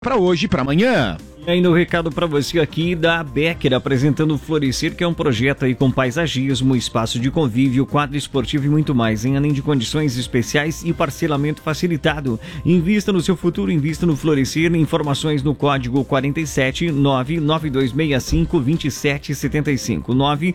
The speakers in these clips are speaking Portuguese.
Para hoje e para amanhã. E ainda um recado para você aqui da Becker, apresentando o Florescer, que é um projeto aí com paisagismo, espaço de convívio, quadro esportivo e muito mais, hein? Além de condições especiais e parcelamento facilitado. Invista no seu futuro, invista no Florescer. Informações no código 47 99265 2775.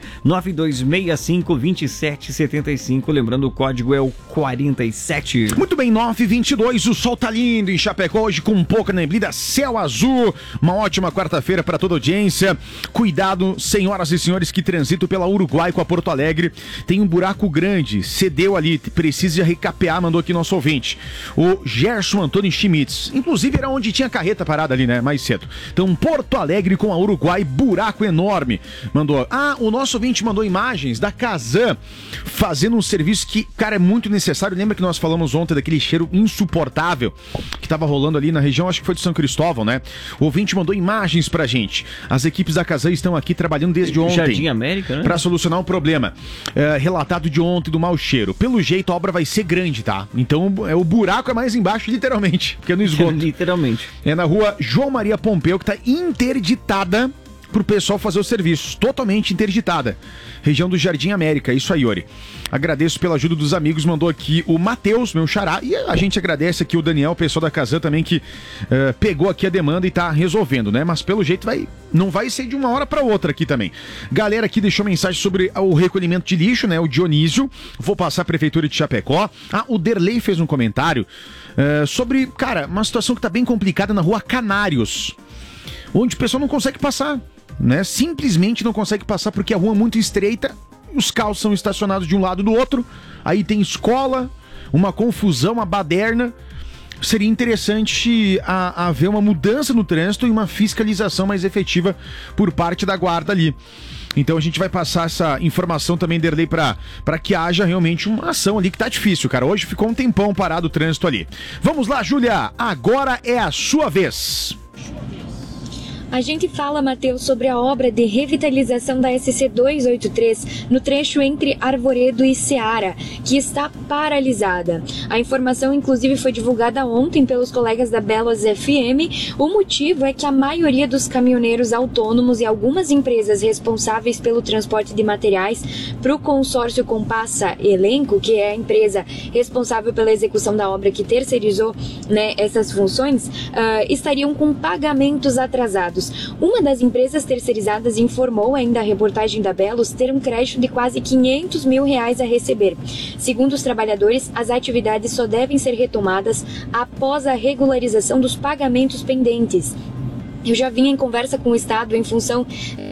99265 2775. Lembrando, o código é o 47. Muito bem, 9h22, o sol tá lindo em Chapecó hoje com pouca neblina, céu azul. Uma ótima quarta-feira para toda a audiência. Cuidado, senhoras e senhores que transitam pela Uruguai com a Porto Alegre. Tem um buraco grande, cedeu ali, precisa recapear, mandou aqui nosso ouvinte. O Gerson Antônio Schmitz. Inclusive era onde tinha carreta parada ali, né? Mais cedo. Então, Porto Alegre com a Uruguai, buraco enorme. Mandou. O nosso ouvinte mandou imagens da Casan fazendo um serviço que, cara, é muito necessário. Lembra que nós falamos ontem daquele cheiro insuportável que tava rolando ali na região, acho que foi de São Cristóvão, né? O ouvinte mandou imagens pra gente. As equipes da Casan estão aqui trabalhando desde ontem. Jardim América, né? Pra solucionar um problema. Relatado de ontem do mau cheiro. Pelo jeito, a obra vai ser grande, tá? Então, o buraco é mais embaixo, literalmente. Porque é no esgoto. Literalmente. É na rua João Maria Pompeu, que tá interditada pro pessoal fazer os serviços. Totalmente interditada. Região do Jardim América. Isso aí, Yuri. Agradeço pela ajuda dos amigos. Mandou aqui o Matheus, meu xará. E a gente agradece aqui o Daniel, o pessoal da Casan também, que pegou aqui a demanda e tá resolvendo, né? Mas pelo jeito não vai ser de uma hora pra outra aqui também. Galera aqui deixou mensagem sobre o recolhimento de lixo, né? O Dionísio. Vou passar a Prefeitura de Chapecó. O Derlei fez um comentário sobre, cara, uma situação que tá bem complicada na rua Canários, onde o pessoal não consegue passar, né? Simplesmente não consegue passar porque a rua é muito estreita, os carros são estacionados de um lado do outro, aí tem escola, uma confusão, uma baderna. Seria interessante haver uma mudança no trânsito e uma fiscalização mais efetiva por parte da guarda ali. Então a gente vai passar essa informação também, Derlei, para que haja realmente uma ação ali, que tá difícil, cara. Hoje ficou um tempão parado o trânsito ali. Vamos lá, Júlia, agora é a sua vez. A gente fala, Matheus, sobre a obra de revitalização da SC 283 no trecho entre Arvoredo e Ceará, que está paralisada. A informação, inclusive, foi divulgada ontem pelos colegas da Belos FM. O motivo é que a maioria dos caminhoneiros autônomos e algumas empresas responsáveis pelo transporte de materiais para o consórcio Compassa Elenco, que é a empresa responsável pela execução da obra que terceirizou, né, essas funções, estariam com pagamentos atrasados. Uma das empresas terceirizadas informou ainda a reportagem da Belos ter um crédito de quase R$500 mil a receber. Segundo os trabalhadores, as atividades só devem ser retomadas após a regularização dos pagamentos pendentes. Eu já vinha em conversa com o Estado em função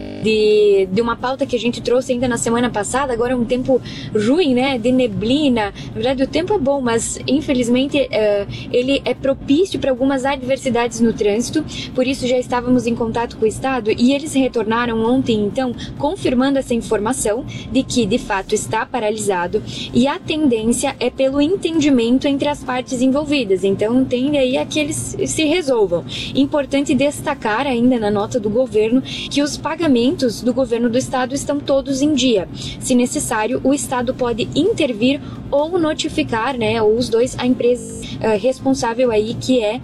de uma pauta que a gente trouxe ainda na semana passada. Agora é um tempo ruim, né, de neblina. Na verdade, o tempo é bom, mas infelizmente ele é propício para algumas adversidades no trânsito. Por isso já estávamos em contato com o Estado e eles retornaram ontem, então, confirmando essa informação de que de fato está paralisado e a tendência é pelo entendimento entre as partes envolvidas. Então tende aí a que eles se resolvam. Importante destacar ainda na nota do governo que os pagamentos do governo do estado estão todos em dia. Se necessário, o estado pode intervir ou notificar, né, ou os dois, a empresa responsável aí, que é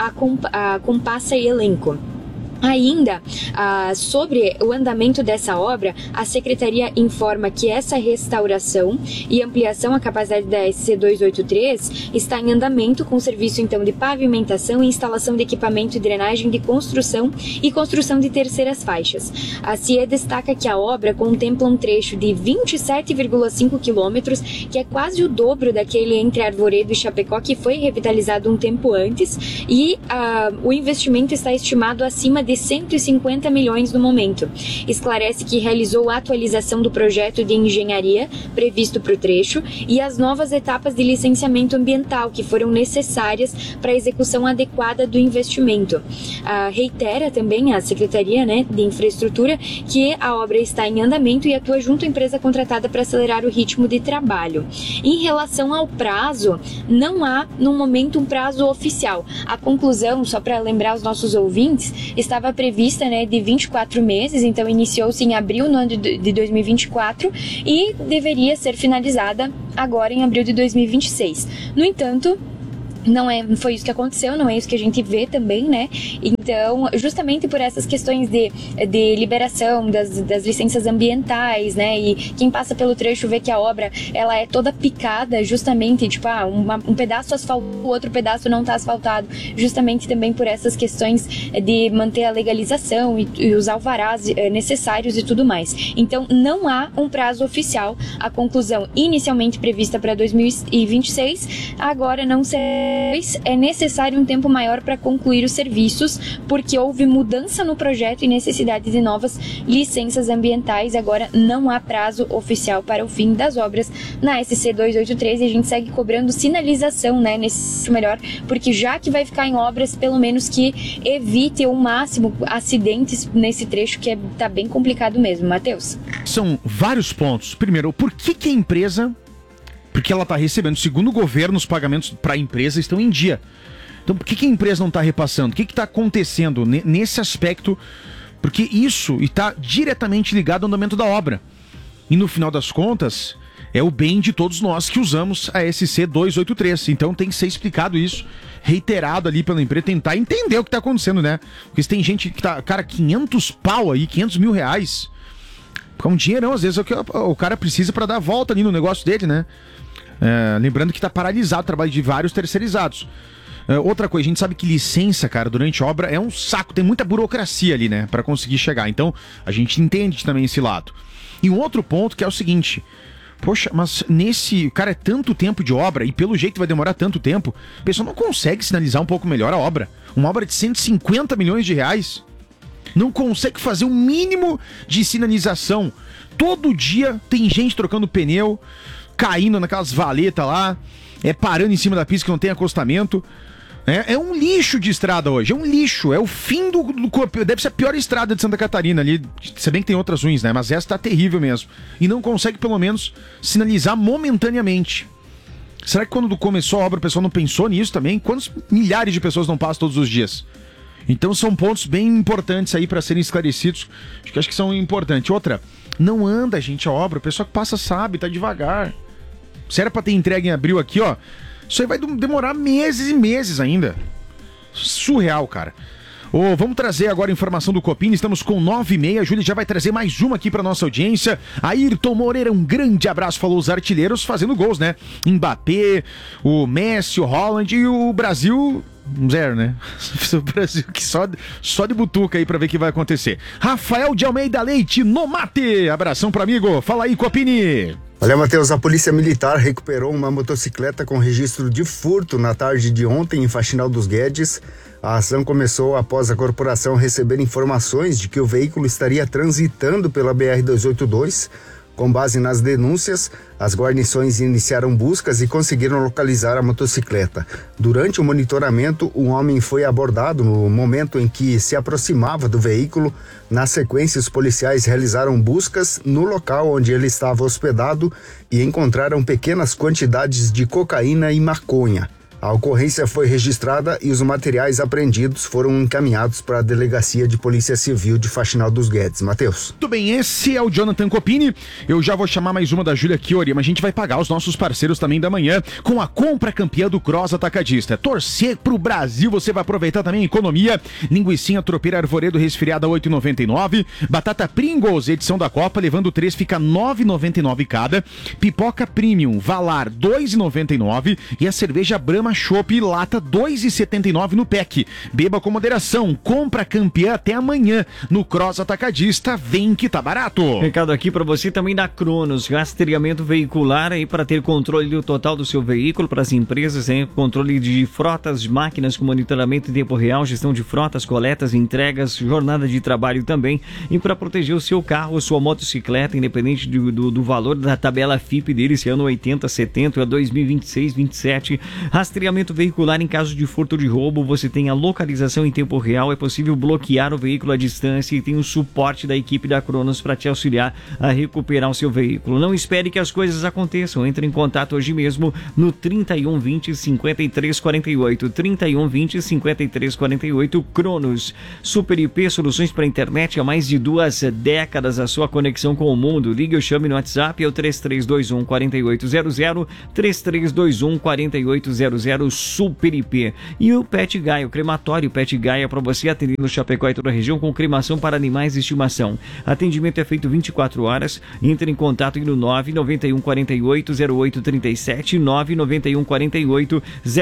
a Compassa Elenco. Ainda sobre o andamento dessa obra, a Secretaria informa que essa restauração e ampliação à capacidade da SC 283 está em andamento, com serviço então de pavimentação e instalação de equipamento de drenagem de construção e construção de terceiras faixas. A CIE destaca que a obra contempla um trecho de 27,5 quilômetros, que é quase o dobro daquele entre Arvoredo e Chapecó, que foi revitalizado um tempo antes, e o investimento está estimado acima de 150 milhões no momento. Esclarece que realizou a atualização do projeto de engenharia previsto para o trecho e as novas etapas de licenciamento ambiental que foram necessárias para a execução adequada do investimento. Reitera também a Secretaria, né, de Infraestrutura que a obra está em andamento e atua junto à empresa contratada para acelerar o ritmo de trabalho. Em relação ao prazo, não há no momento um prazo oficial. A conclusão, só para lembrar os nossos ouvintes, estava prevista, né, de 24 meses, então iniciou-se em abril no ano de 2024 e deveria ser finalizada agora em abril de 2026. No entanto, Foi isso que aconteceu, não é isso que a gente vê também, né? Então, justamente por essas questões de liberação das licenças ambientais, né? E quem passa pelo trecho vê que a obra, ela é toda picada, justamente, tipo, um pedaço asfaltado, o outro pedaço não está asfaltado, justamente também por essas questões de manter a legalização e os alvarás necessários e tudo mais. Então, não há um prazo oficial. A conclusão inicialmente prevista para 2026, agora não será. É necessário um tempo maior para concluir os serviços, porque houve mudança no projeto e necessidade de novas licenças ambientais. Agora não há prazo oficial para o fim das obras na SC 283 e a gente segue cobrando sinalização, né, nesse melhor, porque já que vai ficar em obras, pelo menos que evite ao máximo acidentes nesse trecho que tá bem complicado mesmo, Matheus. São vários pontos. Primeiro, por que a empresa... Porque ela está recebendo, segundo o governo, os pagamentos para a empresa estão em dia. Então, por que a empresa não está repassando? O que está acontecendo nesse aspecto? Porque isso está diretamente ligado ao andamento da obra. E no final das contas, é o bem de todos nós que usamos a SC 283. Então tem que ser explicado isso, reiterado ali pela empresa, tentar entender o que está acontecendo, né? Porque se tem gente que tá, cara, 500 pau aí, 500 mil reais. É um dinheirão, às vezes, é o que o cara precisa para dar a volta ali no negócio dele, né? Lembrando que está paralisado o trabalho de vários terceirizados. Outra coisa, a gente sabe que licença, cara, durante a obra é um saco, tem muita burocracia ali, né, para conseguir chegar. Então, a gente entende também esse lado. E um outro ponto que é o seguinte: poxa, mas cara, é tanto tempo de obra e pelo jeito vai demorar tanto tempo, a pessoa não consegue sinalizar um pouco melhor a obra. Uma obra de 150 milhões de reais não consegue fazer um mínimo de sinalização. Todo dia tem gente trocando pneu, caindo naquelas valetas lá, parando em cima da pista que não tem acostamento. É um lixo de estrada hoje, é um lixo, é o fim do corpo. Deve ser a pior estrada de Santa Catarina ali, se bem que tem outras ruins, né? Mas essa tá terrível mesmo. E não consegue, pelo menos, sinalizar momentaneamente. Será que quando começou a obra o pessoal não pensou nisso também? Quantos milhares de pessoas não passam todos os dias? Então são pontos bem importantes aí para serem esclarecidos. Acho que são importantes. Outra, não anda, gente, a obra. O pessoal que passa sabe, tá devagar. Se era pra ter entregue em abril aqui, ó, isso aí vai demorar meses e meses ainda. Surreal, cara. Vamos trazer agora a informação do Copini. Estamos com 9h30. A Júlia já vai trazer mais uma aqui pra nossa audiência. Ayrton Moreira, um grande abraço. Falou os artilheiros fazendo gols, né? Mbappé, o Messi, o Haaland e o Brasil... 0, né? O Brasil que só de butuca aí pra ver o que vai acontecer. Rafael de Almeida Leite, no mate. Abração pro amigo. Fala aí, Copini. Olha, Matheus, a Polícia Militar recuperou uma motocicleta com registro de furto na tarde de ontem em Faxinal dos Guedes. A ação começou após a corporação receber informações de que o veículo estaria transitando pela BR-282. Com base nas denúncias, as guarnições iniciaram buscas e conseguiram localizar a motocicleta. Durante o monitoramento, um homem foi abordado no momento em que se aproximava do veículo. Na sequência, os policiais realizaram buscas no local onde ele estava hospedado e encontraram pequenas quantidades de cocaína e maconha. A ocorrência foi registrada e os materiais apreendidos foram encaminhados para a Delegacia de Polícia Civil de Faxinal dos Guedes. Matheus. Tudo bem, esse é o Jonathan Copini. Eu já vou chamar mais uma da Júlia Chiori, mas a gente vai pagar os nossos parceiros também da manhã com a compra campeã do Cross Atacadista. Torcer pro Brasil, você vai aproveitar também a economia. Linguicinha tropeira Arvoredo resfriada 8,99. Batata Pringles, edição da Copa, levando 3 fica 9,99 cada. Pipoca Premium Valar 2,99 e a cerveja Brahma Chopp lata 2,79 no PEC. Beba com moderação. Compra campeã até amanhã no Cross Atacadista. Vem que tá barato. Recado aqui pra você também da Cronos. Rastreamento veicular aí para ter controle do total do seu veículo para as empresas, hein? Controle de frotas, de máquinas com monitoramento em tempo real, gestão de frotas, coletas, entregas, jornada de trabalho também. E para proteger o seu carro, sua motocicleta, independente do valor da tabela FIP dele, esse ano 80, 70, 2026, 27. Rastreamento veicular em caso de furto ou de roubo, você tem a localização em tempo real, é possível bloquear o veículo à distância e tem o suporte da equipe da Cronos para te auxiliar a recuperar o seu veículo. Não espere que as coisas aconteçam, entre em contato hoje mesmo no 3120 5348, 3120 5348. Cronos, Super IP, soluções para internet há mais de 2 décadas, a sua conexão com o mundo. Ligue ou chame no WhatsApp, é o 3321 4800, 3321 4800. 00 Super IP. E o Pet Gaia, o crematório Pet Gaia, para você atender no Chapecó e toda a região com cremação para animais de estimação. Atendimento é feito 24 horas. Entre em contato no 991 48 0837, 991 48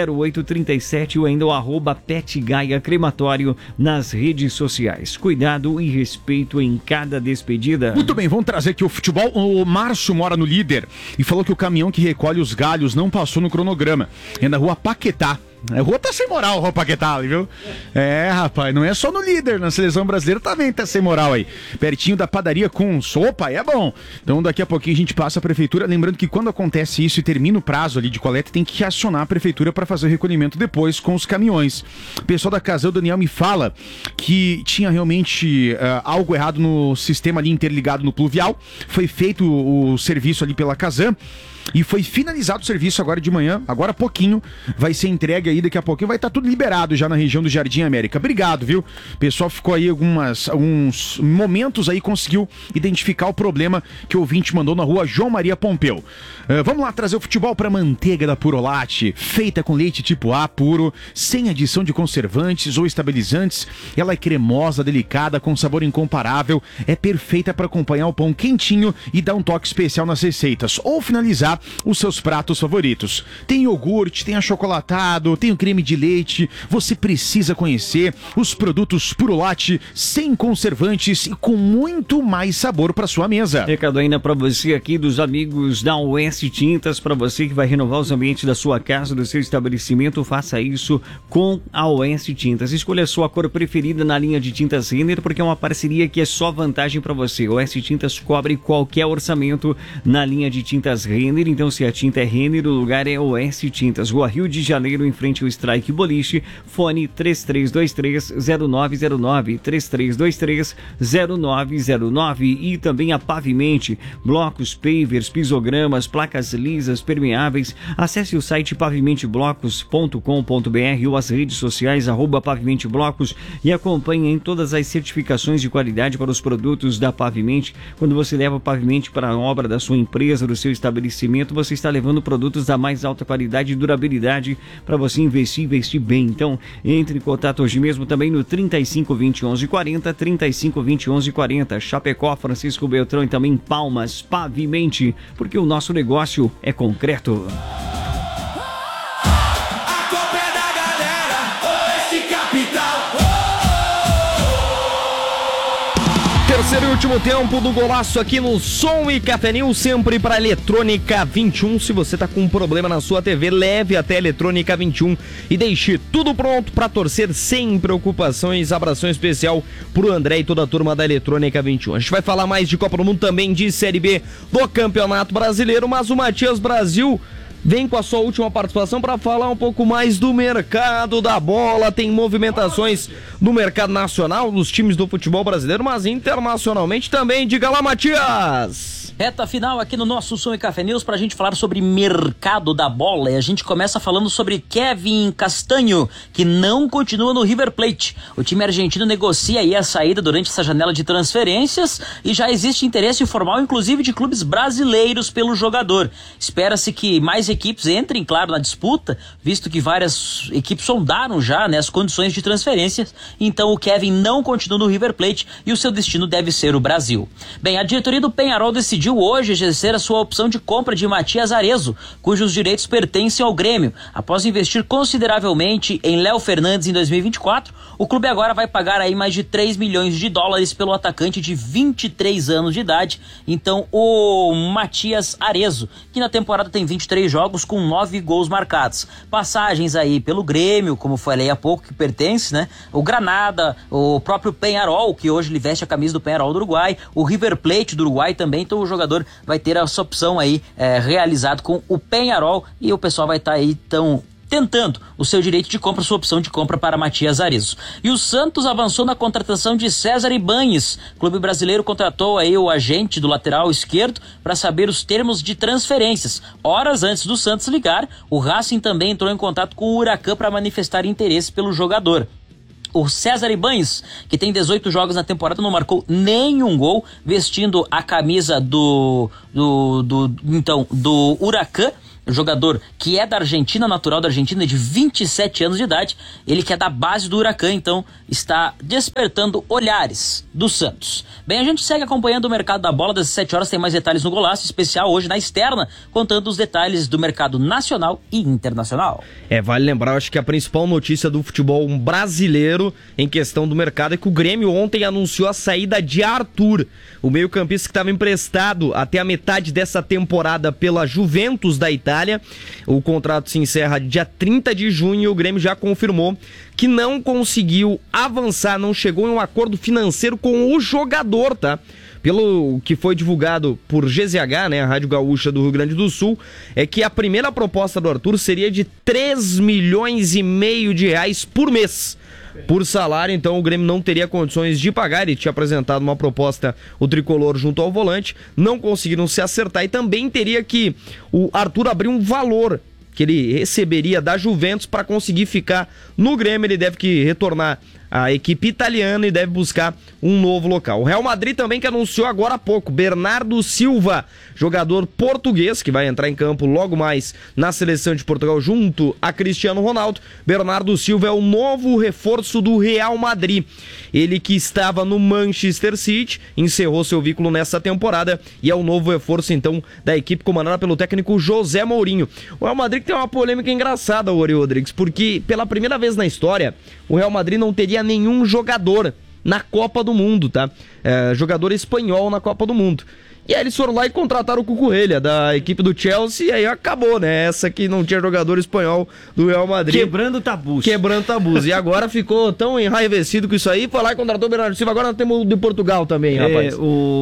0837 ou ainda o @Pet Gaia Crematório nas redes sociais. Cuidado e respeito em cada despedida. Muito bem, vamos trazer aqui o futebol. O Márcio mora no Líder e falou que o caminhão que recolhe os galhos não passou no cronograma. É na rua Paquetá. A rua tá sem moral, Rua Paquetá, viu? É, rapaz, não é só no Líder, na seleção brasileira também tá sem moral aí. Pertinho da padaria com sopa, é bom. Então daqui a pouquinho a gente passa a prefeitura. Lembrando que quando acontece isso e termina o prazo ali de coleta, tem que acionar a prefeitura para fazer o recolhimento depois com os caminhões. O pessoal da Casam, o Daniel me fala que tinha realmente algo errado no sistema ali interligado no pluvial. Foi feito o serviço ali pela Casam. E foi finalizado o serviço agora de manhã, agora há pouquinho, vai ser entregue aí, daqui a pouquinho vai estar tudo liberado já na região do Jardim América. Obrigado, viu? O pessoal ficou aí alguns momentos aí, conseguiu identificar o problema que o ouvinte mandou na rua João Maria Pompeu. Vamos lá trazer o futebol para manteiga da Purolate, feita com leite tipo A puro, sem adição de conservantes ou estabilizantes. Ela é cremosa, delicada, com sabor incomparável, é perfeita para acompanhar o pão quentinho e dar um toque especial nas receitas, ou finalizar os seus pratos favoritos. Tem iogurte, tem achocolatado, tem o creme de leite. Você precisa conhecer os produtos Purolate sem conservantes e com muito mais sabor para sua mesa. Recado ainda para você aqui dos amigos da Oeste Tintas, para você que vai renovar os ambientes da sua casa, do seu estabelecimento, faça isso com a Oeste Tintas. Escolha a sua cor preferida na linha de tintas Renner, porque é uma parceria que é só vantagem para você. Oeste Tintas cobre qualquer orçamento na linha de tintas Renner. Então, se a tinta é Renner, o lugar é Oeste Tintas, Rua Rio de Janeiro, em frente ao Strike Boliche. Fone 3323-0909, 3323-0909. E também a Pavimente, blocos, pavers, pisogramas, placas lisas, permeáveis. Acesse o site pavimenteblocos.com.br ou as redes sociais @pavimenteblocos e acompanhe em todas as certificações de qualidade para os produtos da Pavimente. Quando você leva o Pavimente para a obra da sua empresa, do seu estabelecimento, você está levando produtos da mais alta qualidade e durabilidade para você investir bem. Então, entre em contato hoje mesmo também no 3520 1140, 3520 1140, Chapecó, Francisco Beltrão e também Palmas, Pavimente, porque o nosso negócio é concreto. Terceiro e último tempo do golaço aqui no Som e Café News, sempre para Eletrônica 21. Se você tá com um problema na sua TV, leve até Eletrônica 21 e deixe tudo pronto para torcer sem preocupações. Abração especial pro André e toda a turma da Eletrônica 21. A gente vai falar mais de Copa do Mundo, também de Série B do Campeonato Brasileiro, mas o Matias Brasil vem com a sua última participação para falar um pouco mais do mercado da bola. Tem movimentações no mercado nacional, dos times do futebol brasileiro, mas internacionalmente também. Diga lá, Matias! Reta final aqui no nosso Som e Café News pra gente falar sobre mercado da bola. E a gente começa falando sobre Kevin Castanho, que não continua no River Plate. O time argentino negocia aí a saída durante essa janela de transferências e já existe interesse formal, inclusive de clubes brasileiros, pelo jogador. Espera-se que mais equipes entrem, claro, na disputa, visto que várias equipes sondaram já, né, as condições de transferências. Então o Kevin não continua no River Plate e o seu destino deve ser o Brasil. Bem, a diretoria do Peñarol decidiu hoje exercer a sua opção de compra de Matias Arezzo, cujos direitos pertencem ao Grêmio. Após investir consideravelmente em Léo Fernandes em 2024, o clube agora vai pagar aí mais de 3 milhões de dólares pelo atacante de 23 anos de idade. Então o Matias Arezzo, que na temporada tem 23 jogos com 9 gols marcados. Passagens aí pelo Grêmio, como falei há pouco, que pertence, né? O Granada, o próprio Peñarol, que hoje ele veste a camisa do Peñarol do Uruguai, o River Plate do Uruguai também. Então o jogador vai ter essa opção aí realizado com o Peñarol e o pessoal vai estar aí então tentando o seu direito de compra, sua opção de compra para Matias Arezzo. E o Santos avançou na contratação de César Ibáñez. O clube brasileiro contratou aí o agente do lateral esquerdo para saber os termos de transferências. Horas antes do Santos ligar, o Racing também entrou em contato com o Huracan para manifestar interesse pelo jogador. O César Ibáñez, que tem 18 jogos na temporada, não marcou nenhum gol, vestindo a camisa do Huracan. jogador que é da Argentina, natural da Argentina, de 27 anos de idade, ele que é da base do Huracan, então está despertando olhares do Santos. Bem, a gente segue acompanhando o mercado da bola, das 7 horas tem mais detalhes no Golaço, especial hoje na externa, contando os detalhes do mercado nacional e internacional. Vale lembrar, eu acho que a principal notícia do futebol brasileiro em questão do mercado é que o Grêmio ontem anunciou a saída de Arthur, o meio-campista que estava emprestado até a metade dessa temporada pela Juventus da Itália. O contrato se encerra dia 30 de junho e o Grêmio já confirmou que não conseguiu avançar, não chegou em um acordo financeiro com o jogador, tá? Pelo que foi divulgado por GZH, né, a Rádio Gaúcha do Rio Grande do Sul, é que a primeira proposta do Arthur seria de 3,5 milhões de reais por mês. Por salário, então o Grêmio não teria condições de pagar. Ele tinha apresentado uma proposta, o tricolor, junto ao volante, não conseguiram se acertar e também teria que o Arthur abrir um valor que ele receberia da Juventus para conseguir ficar no Grêmio. Ele deve que retornar à equipe italiana e deve buscar um novo local. O Real Madrid também, que anunciou agora há pouco Bernardo Silva, jogador português que vai entrar em campo logo mais na seleção de Portugal junto a Cristiano Ronaldo. Bernardo Silva é o novo reforço do Real Madrid. Ele que estava no Manchester City, encerrou seu vínculo nessa temporada e é o novo reforço então da equipe comandada pelo técnico José Mourinho. O Real Madrid tem uma polêmica engraçada, Ori Rodrigues, porque pela primeira vez na história o Real Madrid não teria nenhum jogador na Copa do Mundo, tá? Jogador espanhol na Copa do Mundo. E aí eles foram lá e contrataram o Cucurella da equipe do Chelsea e aí acabou, né? Essa que não tinha jogador espanhol do Real Madrid. Quebrando tabus. Quebrando tabus. E agora ficou tão enraivecido com isso aí, foi lá e contratou o Bernardo Silva. Agora nós temos o de Portugal também, rapaz.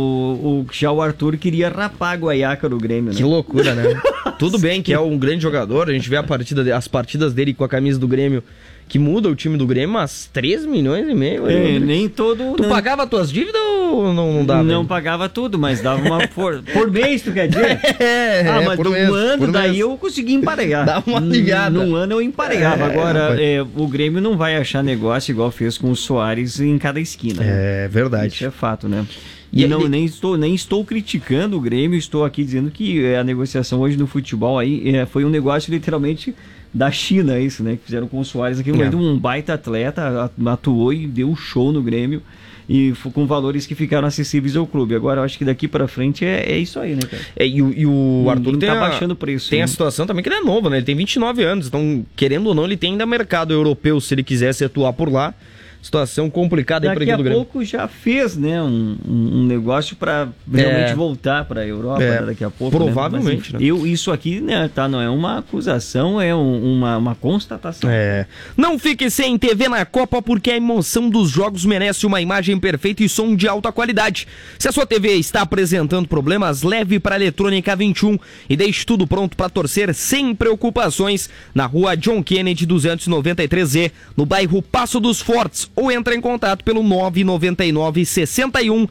Já o Arthur queria rapar a guaiaca do Grêmio, né? Que loucura, né? Tudo bem que é um grande jogador, a gente vê as partidas dele com a camisa do Grêmio, que muda o time do Grêmio, mas 3,5 milhões. Nem todo... Tu pagava tuas dívidas ou não dava? Não pagava tudo, mas dava uma... por mês, tu quer dizer? Mas por do mês, ano, daí mês. eu consegui emparegar. Dá uma ligada. Num ano eu emparegava. Agora, o Grêmio não vai achar negócio igual fez com o Soares em cada esquina. É verdade. Isso é fato, né? E não, nem estou criticando o Grêmio, estou aqui dizendo que a negociação hoje no futebol aí foi um negócio literalmente da China, isso, né? Que fizeram com o Soares aqui, um baita atleta, atuou e deu um show no Grêmio e com valores que ficaram acessíveis ao clube. Agora eu acho que daqui pra frente é isso aí, né, cara? E o Arthur tá baixando o preço. Tem a situação também que ele é novo, né? Ele tem 29 anos, então querendo ou não ele tem ainda mercado europeu se ele quisesse atuar por lá. Situação complicada aí para a equipe do Grêmio. Daqui a pouco já fez, né, um negócio para realmente voltar para a Europa, daqui a pouco. Provavelmente, né? Isso aqui, né, tá, não é uma acusação, é uma constatação. Não fique sem TV na Copa, porque a emoção dos jogos merece uma imagem perfeita e som de alta qualidade. Se a sua TV está apresentando problemas, leve para a Eletrônica 21 e deixe tudo pronto para torcer sem preocupações na rua John Kennedy 293E, no bairro Passo dos Fortes, ou entra em contato pelo 999 61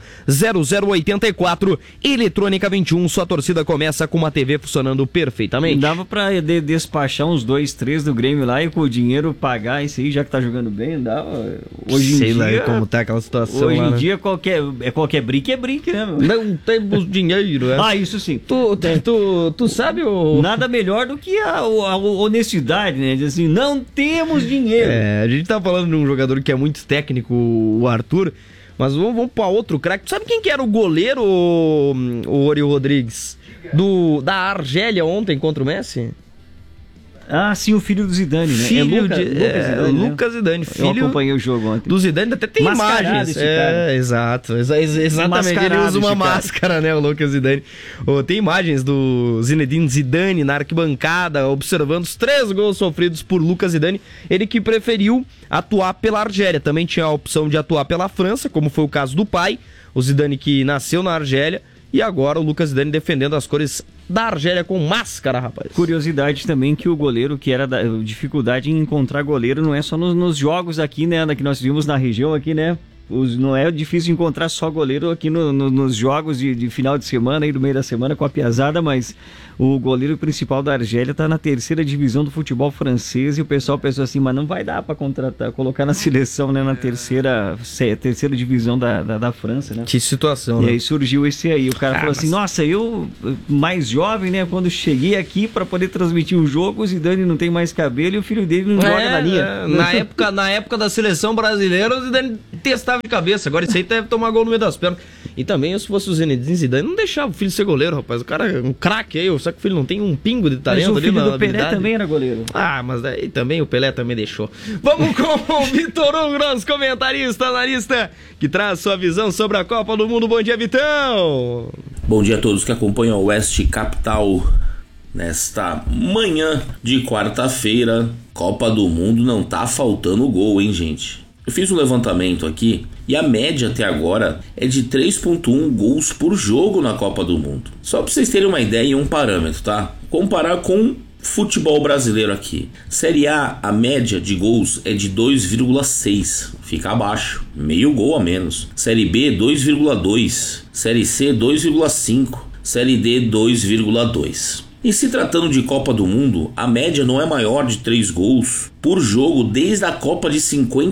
0084. Eletrônica 21, sua torcida começa com uma TV funcionando perfeitamente. Dava pra despachar uns 2, 3 do Grêmio lá e com o dinheiro pagar isso aí, já que tá jogando bem, não dava. Hoje Sei em lá dia, como tá aquela situação hoje lá, em né? dia qualquer brick é brick, né, meu? Não temos dinheiro, né? Isso sim. Tu sabe o... Nada melhor do que a honestidade, né? Diz assim, não temos dinheiro. A gente tá falando de um jogador que é muito técnico, o Arthur, mas vamos pra outro craque. Sabe quem que era o goleiro, o Ori Rodrigues, da Argélia ontem contra o Messi? Sim, o filho do Zidane, né? Lucas Zidane, filho. Eu acompanhei o jogo ontem. Do Zidane, até tem imagens. Exato. Exatamente. Ele usa uma máscara, né, o Lucas Zidane. Tem imagens do Zinedine Zidane na arquibancada, observando os 3 gols sofridos por Lucas Zidane. Ele que preferiu atuar pela Argélia. Também tinha a opção de atuar pela França, como foi o caso do pai, o Zidane, que nasceu na Argélia. E agora o Lucas Zidane defendendo as cores da Argélia com máscara, rapaz. Curiosidade também que o goleiro, que era da dificuldade em encontrar goleiro, não é só nos jogos aqui, né, que nós vimos na região aqui, né? Não é difícil encontrar só goleiro aqui nos jogos de final de semana e do meio da semana com a piazada, mas o goleiro principal da Argélia tá na 3ª divisão do futebol francês e o pessoal pensou assim, mas não vai dar para colocar na seleção, né, na terceira divisão da França, né? Que situação, E né? aí surgiu esse aí, o cara falou assim, nossa, eu mais jovem, né, quando cheguei aqui para poder transmitir um jogo, o Zidane não tem mais cabelo e o filho dele não joga na linha. Na época da seleção brasileira, o Zidane testava de cabeça, agora isso aí deve tomar gol no meio das pernas. E também, se fosse o Zinedine Zidane, não deixava o filho ser goleiro, rapaz. O cara é um craque aí, só que o filho não tem um pingo de talento ali na habilidade. Mas o filho do Pelé também era goleiro. Ah, mas daí também o Pelé também deixou. Vamos com o Vitor Hugo, nosso comentarista, analista, que traz sua visão sobre a Copa do Mundo. Bom dia, Vitão! Bom dia a todos que acompanham o Oeste Capital nesta manhã de quarta-feira. Copa do Mundo não tá faltando gol, hein, gente? Eu fiz um levantamento aqui e a média até agora é de 3,1 gols por jogo na Copa do Mundo. Só para vocês terem uma ideia e um parâmetro, tá? Comparar com futebol brasileiro aqui. Série A, a média de gols é de 2,6. Fica abaixo, meio gol a menos. Série B, 2,2. Série C, 2,5. Série D, 2,2. E se tratando de Copa do Mundo, a média não é maior de 3 gols por jogo desde a Copa de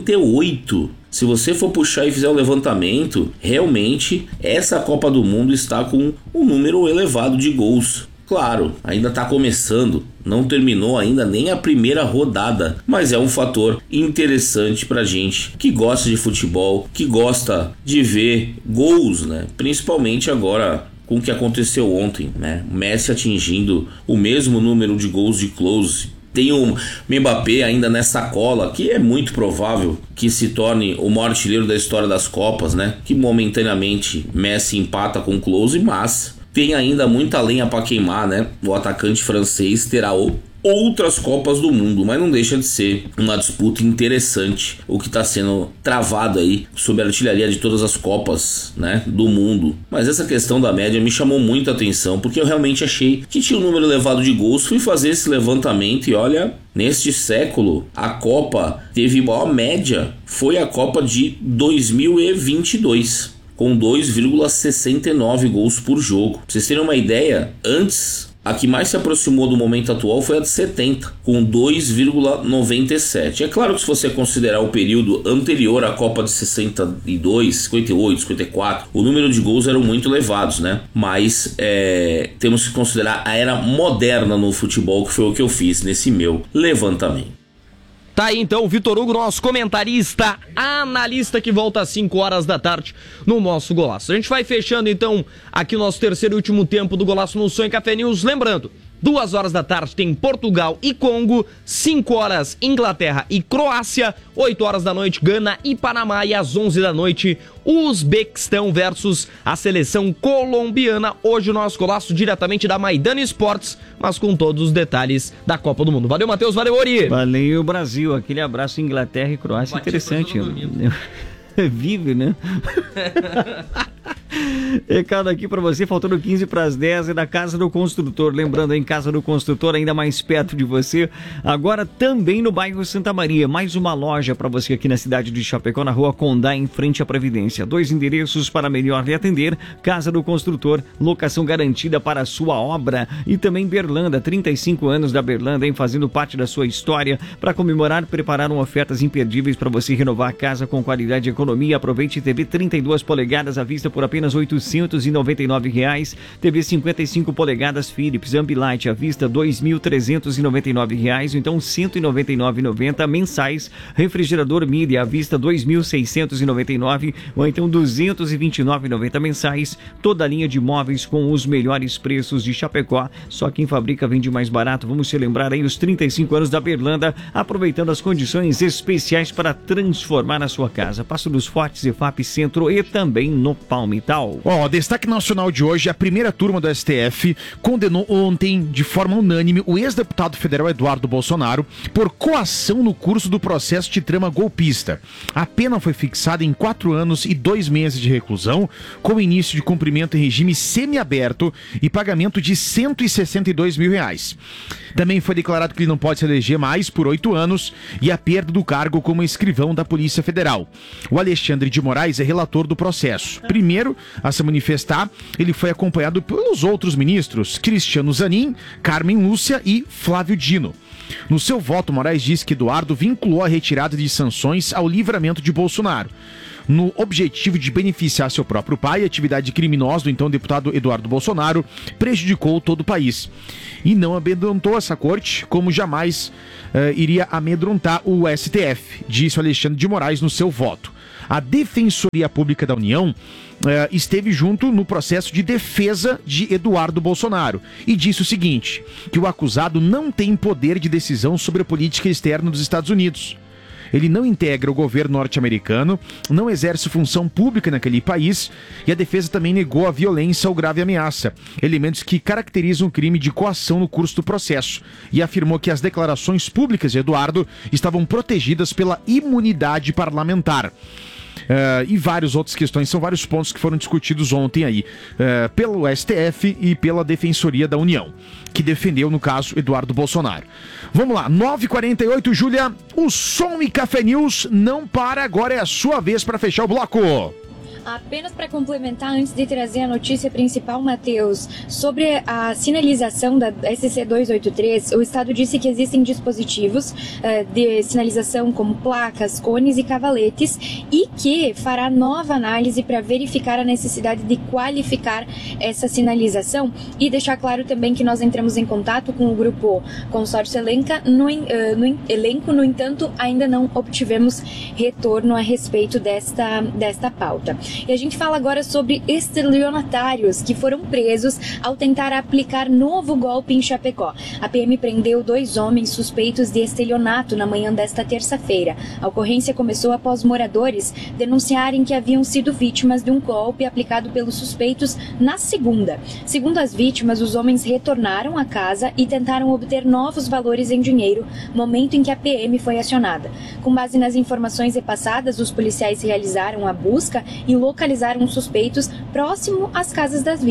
58. Se você for puxar e fizer o levantamento, realmente essa Copa do Mundo está com um número elevado de gols. Claro, ainda está começando, não terminou ainda nem a primeira rodada, mas é um fator interessante pra gente que gosta de futebol, que gosta de ver gols, né? Principalmente agora com o que aconteceu ontem, né? O Messi atingindo o mesmo número de gols de close. Tem o Mbappé ainda nessa cola, que é muito provável que se torne o maior artilheiro da história das Copas, né? Que momentaneamente Messi empata com close, mas tem ainda muita lenha para queimar, né? O atacante francês terá outras Copas do Mundo, mas não deixa de ser uma disputa interessante o que está sendo travado aí sobre a artilharia de todas as Copas, né, do mundo. Mas essa questão da média me chamou muita atenção, porque eu realmente achei que tinha um número elevado de gols. Fui fazer esse levantamento e olha, neste século a Copa teve maior média, foi a Copa de 2022, com 2,69 gols por jogo. Pra vocês terem uma ideia, antes a que mais se aproximou do momento atual foi a de 70, com 2,97. É claro que se você considerar o período anterior à Copa de 62, 58, 54, o número de gols eram muito elevados, né? Mas temos que considerar a era moderna no futebol, que foi o que eu fiz nesse meu levantamento. Tá aí então o Vitor Hugo, nosso comentarista, analista, que volta às 5 horas da tarde no nosso Golaço. A gente vai fechando então aqui o nosso terceiro e último tempo do Golaço no Sonho Café News. Lembrando, 2 horas da tarde tem Portugal e Congo, 5 horas Inglaterra e Croácia, 8 horas da noite Gana e Panamá e às 11 da noite Uzbequistão versus a seleção colombiana. Hoje o nosso Golaço diretamente da Maidana Esportes, mas com todos os detalhes da Copa do Mundo. Valeu, Matheus, valeu, Ori. Valeu, Brasil, aquele abraço Inglaterra e Croácia, interessante. Vive, né? Recado aqui pra você, faltando 15 para as 10, é da Casa do Construtor. Lembrando, em Casa do Construtor, ainda mais perto de você, agora também no bairro Santa Maria. Mais uma loja para você aqui na cidade de Chapecó, na rua Condá, em frente à Previdência. 2 endereços para melhor lhe atender. Casa do Construtor, locação garantida para a sua obra. E também Berlanda, 35 anos da Berlanda, hein, fazendo parte da sua história. Para comemorar, prepararam ofertas imperdíveis para você renovar a casa com qualidade e economia. Aproveite TV 32 polegadas à vista por apenas R$ 899. TV 55 polegadas Philips Ambilight à vista R$ 2.399, ou então R$ 199,90 mensais. Refrigerador Media à vista R$ 2.699, ou então R$ 229,90 mensais. Toda a linha de móveis com os melhores preços de Chapecó. Só quem fabrica vende mais barato. Vamos celebrar aí os 35 anos da Berlanda, aproveitando as condições especiais para transformar a sua casa. Passo dos Fortes, EFAP Centro e também no Palmital. capital. Destaque nacional de hoje, a primeira turma do STF condenou ontem, de forma unânime, o ex-deputado federal Eduardo Bolsonaro por coação no curso do processo de trama golpista. A pena foi fixada em 4 anos e 2 meses de reclusão, com início de cumprimento em regime semiaberto e pagamento de R$162 mil. Também foi declarado que ele não pode se eleger mais por 8 anos e a perda do cargo como escrivão da Polícia Federal. O Alexandre de Moraes é relator do processo. Primeiro a se manifestar, ele foi acompanhado pelos outros ministros, Cristiano Zanin, Carmen Lúcia e Flávio Dino. No seu voto, Moraes disse que Eduardo vinculou a retirada de sanções ao livramento de Bolsonaro, no objetivo de beneficiar seu próprio pai. A atividade criminosa do então deputado Eduardo Bolsonaro prejudicou todo o país. E não amedrontou essa corte, como jamais iria amedrontar o STF, disse o Alexandre de Moraes no seu voto. A Defensoria Pública da União esteve junto no processo de defesa de Eduardo Bolsonaro e disse o seguinte, que o acusado não tem poder de decisão sobre a política externa dos Estados Unidos. Ele não integra o governo norte-americano, não exerce função pública naquele país e a defesa também negou a violência ou grave ameaça, elementos que caracterizam o crime de coação no curso do processo, e afirmou que as declarações públicas de Eduardo estavam protegidas pela imunidade parlamentar. E várias outras questões, são vários pontos que foram discutidos ontem aí, pelo STF e pela Defensoria da União, que defendeu, no caso, Eduardo Bolsonaro. Vamos lá, 9h48, Júlia, o Som e Café News não para, agora é a sua vez para fechar o bloco. Apenas para complementar, antes de trazer a notícia principal, Matheus, sobre a sinalização da SC283, o Estado disse que existem dispositivos de sinalização como placas, cones e cavaletes e que fará nova análise para verificar a necessidade de qualificar essa sinalização e deixar claro também que nós entramos em contato com o grupo Consórcio Elenca, no entanto, ainda não obtivemos retorno a respeito desta pauta. E a gente fala agora sobre estelionatários que foram presos ao tentar aplicar novo golpe em Chapecó. A PM prendeu 2 homens suspeitos de estelionato na manhã desta terça-feira. A ocorrência começou após moradores denunciarem que haviam sido vítimas de um golpe aplicado pelos suspeitos na segunda. Segundo as vítimas, os homens retornaram à casa e tentaram obter novos valores em dinheiro, momento em que a PM foi acionada. Com base nas informações repassadas, os policiais realizaram a busca e localizaram os suspeitos próximo às casas da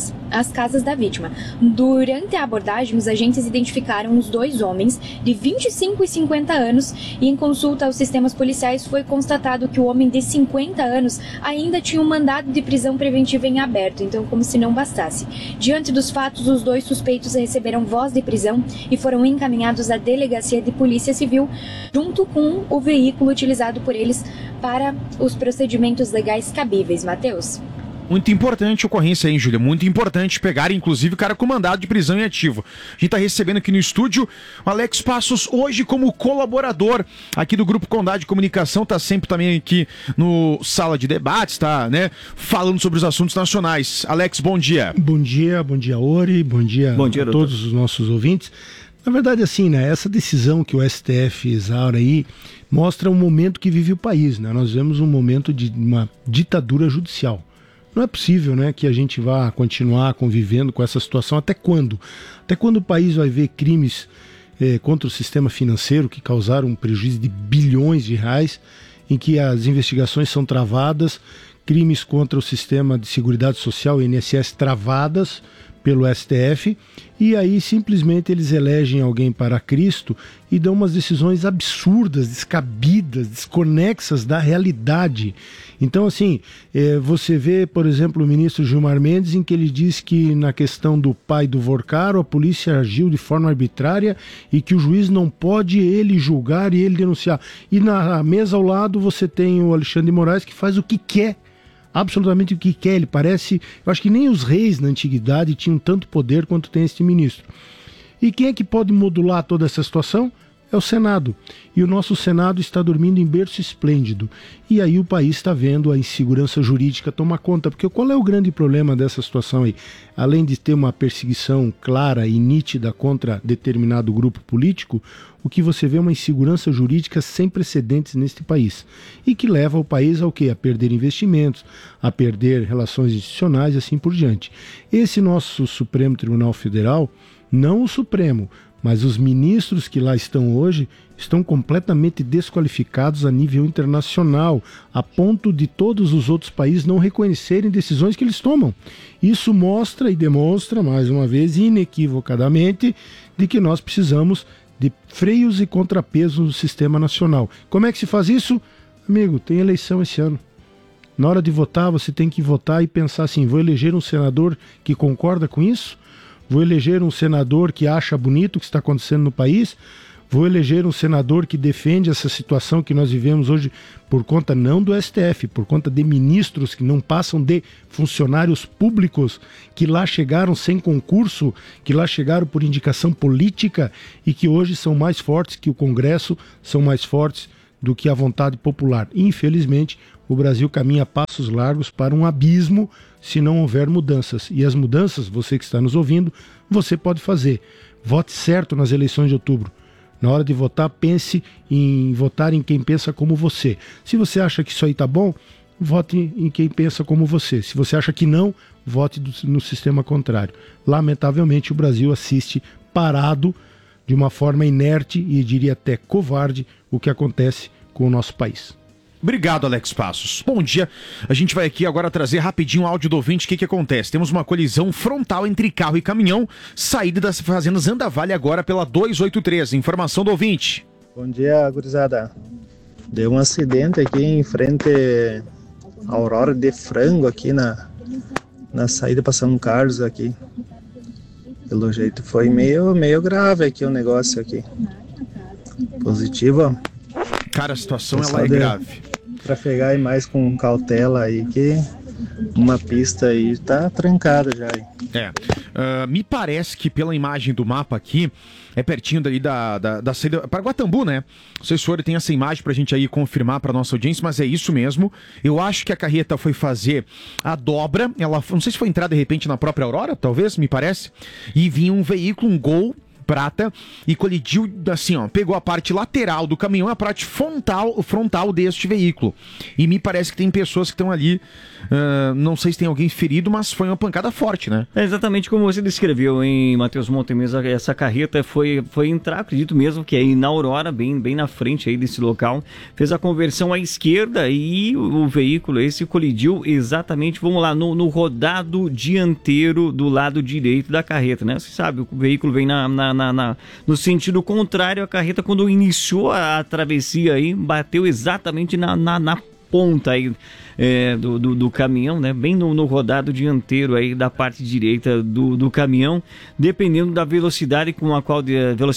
vítima. Durante a abordagem, os agentes identificaram os 2 homens de 25 e 50 anos e em consulta aos sistemas policiais foi constatado que o homem de 50 anos ainda tinha um mandado de prisão preventiva em aberto, então como se não bastasse. Diante dos fatos, os 2 suspeitos receberam voz de prisão e foram encaminhados à delegacia de polícia civil junto com o veículo utilizado por eles para os procedimentos legais cabíveis. Matheus? Muito importante a ocorrência aí, Júlia. Muito importante pegar, inclusive, o cara com mandado de prisão em ativo. A gente tá recebendo aqui no estúdio o Alex Passos, hoje como colaborador aqui do Grupo Condado de Comunicação, tá sempre também aqui no Sala de Debates, tá, né, falando sobre os assuntos nacionais. Alex, bom dia. Bom dia, Ori, bom dia a todos os nossos ouvintes. Na verdade, assim, né, essa decisão que o STF exaure aí mostra o momento que vive o país, né? Nós vemos um momento de uma ditadura judicial. Não é possível, né, que a gente vá continuar convivendo com essa situação. Até quando? Até quando o país vai ver crimes contra o sistema financeiro que causaram um prejuízo de bilhões de reais, em que as investigações são travadas, crimes contra o sistema de seguridade social, INSS, travadas pelo STF, e aí simplesmente eles elegem alguém para Cristo e dão umas decisões absurdas, descabidas, desconexas da realidade. Então, assim, você vê, por exemplo, o ministro Gilmar Mendes, em que ele diz que na questão do pai do Vorcaro, a polícia agiu de forma arbitrária e que o juiz não pode ele julgar e ele denunciar. E na mesa ao lado você tem o Alexandre de Moraes, que faz o que quer, absolutamente o que quer. Ele parece, eu acho que nem os reis na antiguidade tinham tanto poder quanto tem este ministro. E quem é que pode modular toda essa situação? É o Senado. E o nosso Senado está dormindo em berço esplêndido. E aí o país está vendo a insegurança jurídica tomar conta. Porque qual é o grande problema dessa situação aí? Além de ter uma perseguição clara e nítida contra determinado grupo político, o que você vê é uma insegurança jurídica sem precedentes neste país. E que leva o país ao quê? A perder investimentos, a perder relações institucionais e assim por diante. Esse nosso Supremo Tribunal Federal, não o Supremo, mas os ministros que lá estão hoje estão completamente desqualificados a nível internacional, a ponto de todos os outros países não reconhecerem decisões que eles tomam. Isso mostra e demonstra, mais uma vez, inequivocadamente, de que nós precisamos de freios e contrapesos no sistema nacional. Como é que se faz isso? Amigo, tem eleição esse ano. Na hora de votar, você tem que votar e pensar assim, vou eleger um senador que concorda com isso? Vou eleger um senador que acha bonito o que está acontecendo no país? Vou eleger um senador que defende essa situação que nós vivemos hoje por conta não do STF, por conta de ministros que não passam de funcionários públicos, que lá chegaram sem concurso, que lá chegaram por indicação política e que hoje são mais fortes que o Congresso, são mais fortes do que a vontade popular. Infelizmente, o Brasil caminha a passos largos para um abismo se não houver mudanças. E as mudanças, você que está nos ouvindo, você pode fazer. Vote certo nas eleições de outubro. Na hora de votar, pense em votar em quem pensa como você. Se você acha que isso aí tá bom, vote em quem pensa como você. Se você acha que não, vote no sistema contrário. Lamentavelmente, o Brasil assiste parado, de uma forma inerte e diria até covarde, o que acontece com o nosso país. Obrigado, Alex Passos. Bom dia. A gente vai aqui agora trazer rapidinho o áudio do ouvinte. O que acontece? Temos uma colisão frontal entre carro e caminhão, saída das fazendas Andavalhe agora pela 283. Informação do ouvinte. Bom dia, gurizada. Deu um acidente aqui em frente à Aurora de Frango, aqui na saída para São Carlos aqui. Pelo jeito foi meio grave aqui o negócio aqui. Positivo. Cara, a situação ela é grave. Trafegar aí mais com cautela aí, que uma pista aí tá trancada já aí. Me parece que pela imagem do mapa aqui, é pertinho dali da saída para Guatambu, né? Não sei se o senhor tem essa imagem pra gente aí confirmar pra nossa audiência, mas é isso mesmo. Eu acho que a carreta foi fazer a dobra, ela não sei se foi entrar de repente na própria Aurora, talvez, me parece, e vinha um veículo, um Gol prata, e colidiu assim, ó, pegou a parte lateral do caminhão e a parte frontal deste veículo. E me parece que tem pessoas que estão ali, não sei se tem alguém ferido, mas foi uma pancada forte, né? É exatamente como você descreveu, hein, Matheus Montemesa. Essa carreta foi entrar, acredito mesmo, que é aí na Aurora, bem na frente aí desse local, fez a conversão à esquerda e o veículo esse colidiu exatamente, vamos lá, no rodado dianteiro do lado direito da carreta, né? Você sabe, o veículo vem no sentido contrário, a carreta quando iniciou a travessia aí, bateu exatamente na ponta aí do caminhão, né? Bem no rodado dianteiro aí da parte direita do caminhão, dependendo da velocidade com a qual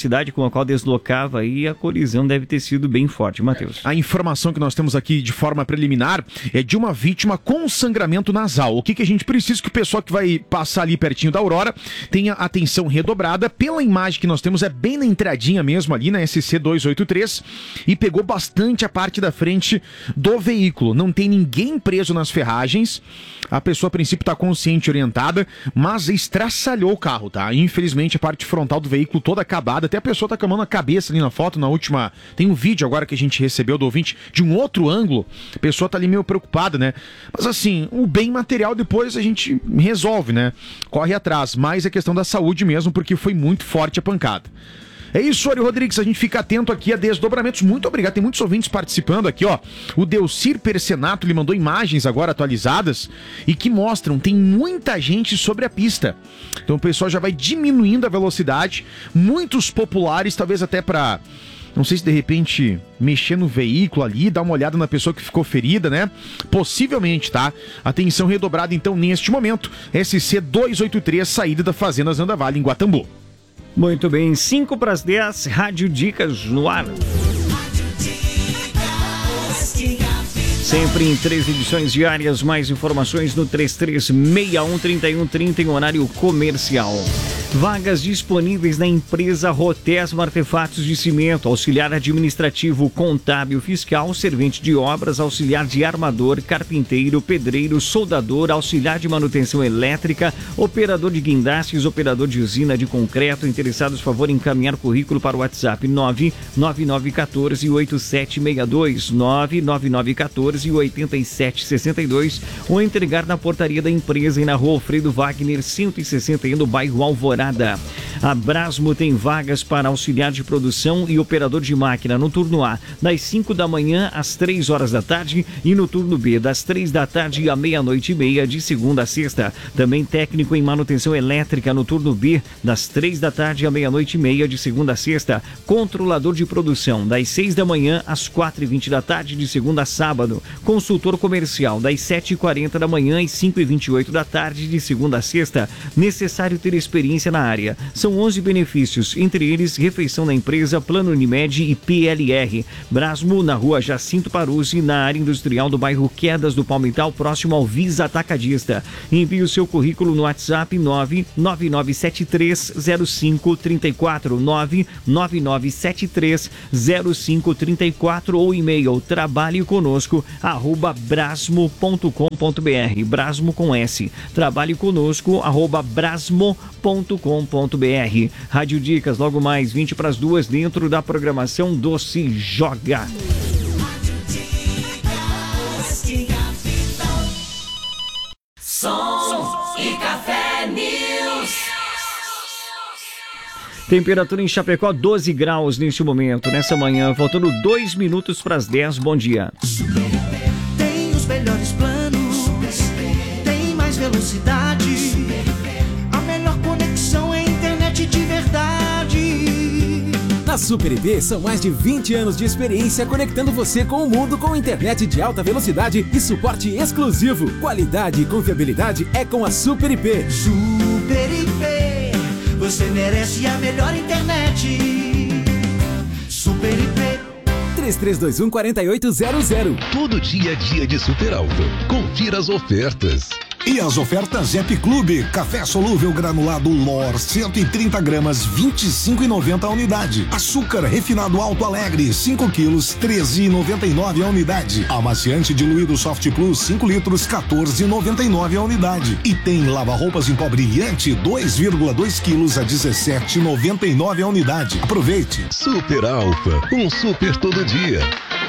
deslocava aí, a colisão deve ter sido bem forte, Matheus. A informação que nós temos aqui de forma preliminar é de uma vítima com sangramento nasal. O que a gente precisa que o pessoal que vai passar ali pertinho da Aurora tenha atenção redobrada. Pela imagem que nós temos, é bem na entradinha mesmo ali na SC 283 e pegou bastante a parte da frente do veículo. Não tem ninguém preso nas ferragens, a pessoa a princípio está consciente e orientada, mas estraçalhou o carro, tá? Infelizmente a parte frontal do veículo toda acabada, até a pessoa tá com a mão na cabeça ali na foto, na última, tem um vídeo agora que a gente recebeu do ouvinte de um outro ângulo, a pessoa tá ali meio preocupada, né? Mas assim, o bem material depois a gente resolve, né? Corre atrás, mas é questão da saúde mesmo, porque foi muito forte a pancada. É isso, Ori Rodrigues, a gente fica atento aqui a desdobramentos. Muito obrigado, tem muitos ouvintes participando aqui, ó. O Delcir Percenato, ele mandou imagens agora atualizadas e que mostram, tem muita gente sobre a pista. Então o pessoal já vai diminuindo a velocidade, muitos populares, talvez até pra, não sei se de repente mexer no veículo ali, dar uma olhada na pessoa que ficou ferida, né? Possivelmente, tá? Atenção redobrada então neste momento. SC 283, saída da Fazenda Andavalhe em Guatambu. Muito bem, 5:10, Rádio Dicas no ar. Sempre em 3 edições diárias, mais informações no 3361-3130 em horário comercial. Vagas disponíveis na empresa Rotesma Artefatos de Cimento, auxiliar administrativo, contábil, fiscal, servente de obras, auxiliar de armador, carpinteiro, pedreiro, soldador, auxiliar de manutenção elétrica, operador de guindastes, operador de usina de concreto. Interessados, favor encaminhar currículo para o WhatsApp 99914-8762, 99914-8762 ou entregar na portaria da empresa e na rua Alfredo Wagner 161 no bairro Alvorada. A Brasmo tem vagas para auxiliar de produção e operador de máquina no turno A, das 5 da manhã às 3 horas da tarde e no turno B, das 3 da tarde à meia-noite e meia, de segunda a sexta. Também técnico em manutenção elétrica no turno B, das 3 da tarde à meia-noite e meia, de segunda a sexta. Controlador de produção, das 6 da manhã às 4h20 da tarde, de segunda a sábado. Consultor comercial, das 7h40 da manhã às 5h28 da tarde, de segunda a sexta. Necessário ter experiência na área. São 11 benefícios, entre eles refeição na empresa, plano Unimed e PLR. Brasmo, na rua Jacinto Paruzzi, na área industrial do bairro Quedas do Palmital, próximo ao Visa Atacadista. Envie o seu currículo no WhatsApp 999730534, 999730534 ou e-mail trabalheconosco@brasmo.com.br, Brasmo com S, trabalheconosco@brasmo.com.br. Rádio Dicas, logo mais 20 para as 2, dentro da programação do Se Joga. Som e Café News. Temperatura em Chapecó 12 graus neste momento, nessa manhã, faltando 2 minutos para as 10. Bom dia. Tem os melhores planos, tem mais velocidade, a melhor conexão é internet de verdade. Na Super IP são mais de 20 anos de experiência conectando você com o mundo com internet de alta velocidade e suporte exclusivo. Qualidade e confiabilidade é com a Super IP. Super IP, você merece a melhor internet. Super IP. 3321-4800. Todo dia é dia de Super Alto. Confira as ofertas. E as ofertas Zep Clube, café solúvel granulado LOR, 130 gramas, 25,90 a unidade. Açúcar refinado Alto Alegre, 5 quilos, 13,99 a unidade. Amaciante diluído Soft Plus, 5 litros, 14,99 a unidade. E tem lava-roupas em pó brilhante, 2,2 quilos a 17,99 a unidade. Aproveite. Super Alfa, um super todo dia.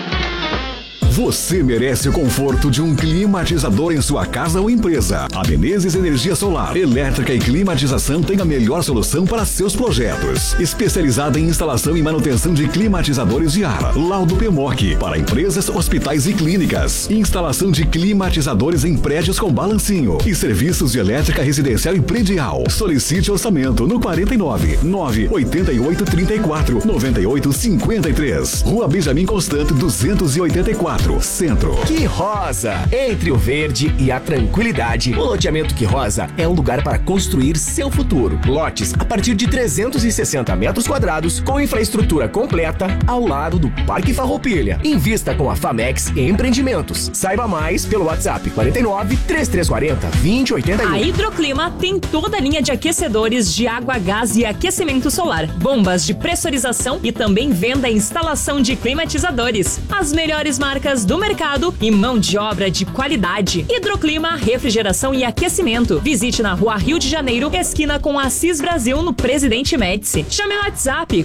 Você merece o conforto de um climatizador em sua casa ou empresa. A Menezes Energia Solar, elétrica e climatização tem a melhor solução para seus projetos. Especializada em instalação e manutenção de climatizadores de ar. Laudo PMOC, para empresas, hospitais e clínicas. Instalação de climatizadores em prédios com balancinho. E serviços de elétrica residencial e predial. Solicite orçamento no 49 988 34 98 53. Rua Benjamin Constant 284. Centro. Que Rosa! Entre o verde e a tranquilidade, o loteamento Que Rosa é um lugar para construir seu futuro. Lotes a partir de 360 metros quadrados, com infraestrutura completa, ao lado do Parque Farroupilha. Invista com a Famex Empreendimentos. Saiba mais pelo WhatsApp 49 3340 2081. A Hidroclima tem toda a linha de aquecedores de água, gás e aquecimento solar, bombas de pressurização e também venda e instalação de climatizadores. As melhores marcas do mercado e mão de obra de qualidade. Hidroclima, refrigeração e aquecimento. Visite na Rua Rio de Janeiro, esquina com Assis Brasil, no Presidente Médici. Chame no WhatsApp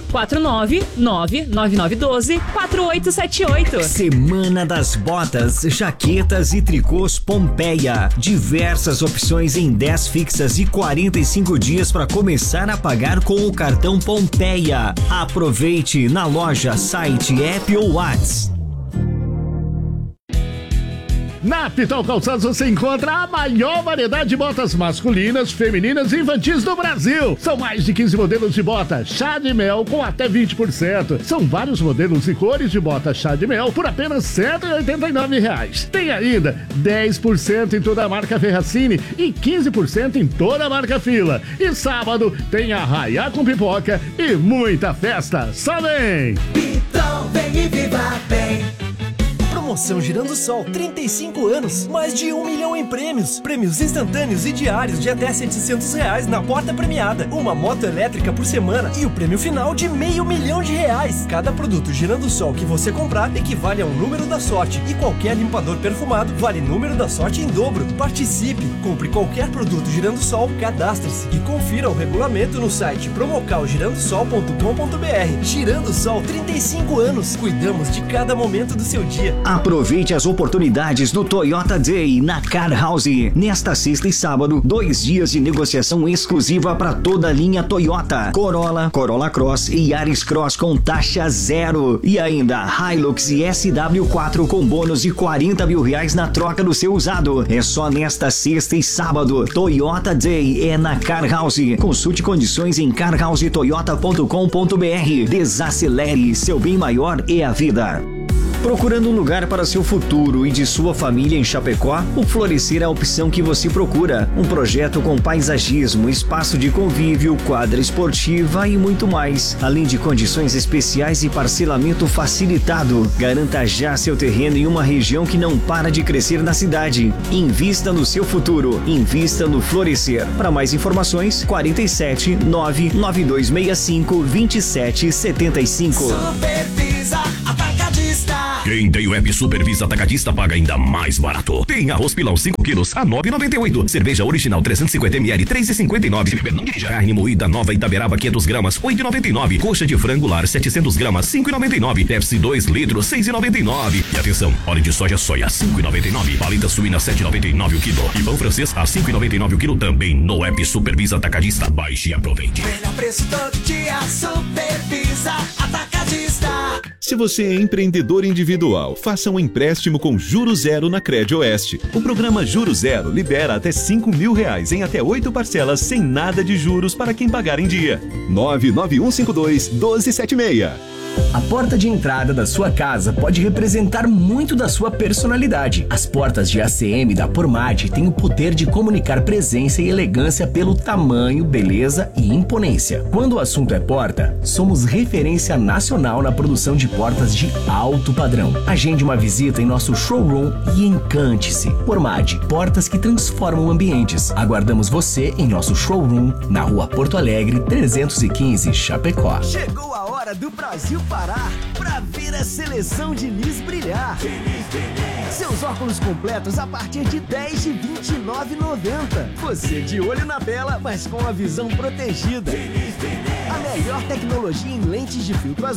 4999912-4878. Semana das Botas, jaquetas e tricôs Pompeia. Diversas opções em 10 fixas e 45 dias para começar a pagar com o cartão Pompeia. Aproveite na loja, site, app ou WhatsApp. Na Pitol Calçados você encontra a maior variedade de botas masculinas, femininas e infantis do Brasil. São mais de 15 modelos de bota chá de mel com até 20%. São vários modelos e cores de bota chá de mel por apenas R$ 189. Tem ainda 10% em toda a marca Ferracini e 15% em toda a marca Fila. E sábado tem arraiá com pipoca e muita festa. Só vem! Pitol, vem e viva bem. Promoção Girando Sol, 35 anos, mais de 1 milhão em prêmios. Prêmios instantâneos e diários de até R$700 na porta premiada. Uma moto elétrica por semana e o prêmio final de R$500 mil. Cada produto Girando Sol que você comprar equivale a um número da sorte. E qualquer limpador perfumado vale número da sorte em dobro. Participe! Compre qualquer produto Girando Sol, cadastre-se e confira o regulamento no site promocalgirandosol.com.br. Girando Sol, 35 anos. Cuidamos de cada momento do seu dia. Aproveite as oportunidades do Toyota Day na Car House. Nesta sexta e sábado, 2 dias de negociação exclusiva para toda a linha Toyota. Corolla, Corolla Cross e Yaris Cross com taxa zero. E ainda Hilux e SW4 com bônus de R$40 mil na troca do seu usado. É só nesta sexta e sábado. Toyota Day é na Car House. Consulte condições em carhousetoyota.com.br. Desacelere, seu bem maior é a vida. Procurando um lugar para seu futuro e de sua família em Chapecó? O Florescer é a opção que você procura. Um projeto com paisagismo, espaço de convívio, quadra esportiva e muito mais. Além de condições especiais e parcelamento facilitado. Garanta já seu terreno em uma região que não para de crescer na cidade. Invista no seu futuro. Invista no Florescer. Para mais informações, 47 99265 2775. Supervisa Atacadista. Quem tem o app Supervisa Atacadista paga ainda mais barato. Tem arroz pilão 5 quilos a 9,98. Cerveja original 350 ml 3,59. Carne moída nova Itaberaba 500 gramas 8,99. Coxa de frango lar 700 gramas 5,99. Pepsi 2 litros 6,99. E atenção, óleo de soja 5,99. Paleta suína 7,99 o quilo. E pão francês a 5,99 o quilo também no app Supervisa Atacadista. Baixe e aproveite. Melhor preço todo dia, Supervisa Atacadista. Se você é empreendedor individual, faça um empréstimo com juros zero na CredOeste. O programa Juros Zero libera até R$5 mil em até 8 parcelas sem nada de juros para quem pagar em dia. 99152-1276. A porta de entrada da sua casa pode representar muito da sua personalidade. As portas de ACM da Pormade têm o poder de comunicar presença e elegância pelo tamanho, beleza e imponência. Quando o assunto é porta, somos referência nacional na produção de portas de alto padrão. Agende uma visita em nosso showroom e encante-se. Pormade, portas que transformam ambientes. Aguardamos você em nosso showroom na Rua Porto Alegre, 315, Chapecó. Chegou a hora do Brasil parar pra ver a seleção de Nis brilhar. Seus óculos completos a partir de R$10 de R$29,90. Você de olho na tela, mas com a visão protegida. A melhor tecnologia em lentes de filtro azul